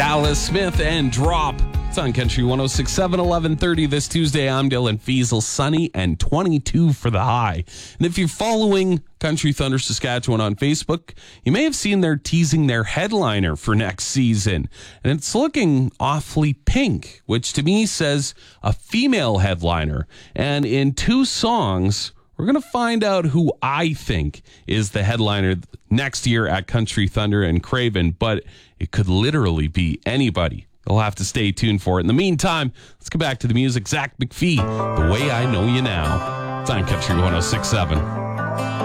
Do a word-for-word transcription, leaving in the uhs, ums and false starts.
Dallas Smith and Drop. It's on Country one oh six point seven, eleven thirty this Tuesday. I'm Dylan Fiesel. Sunny and twenty-two for the high. And if you're following Country Thunder Saskatchewan on Facebook, you may have seen they're teasing their headliner for next season. And it's looking awfully pink, which to me says a female headliner. And in two songs, we're going to find out who I think is the headliner next year at Country Thunder and Craven, but it could literally be anybody. You'll have to stay tuned for it. In the meantime, let's get back to the music. Zach McPhee, The Way I Know You Now. It's on Country one oh six point seven.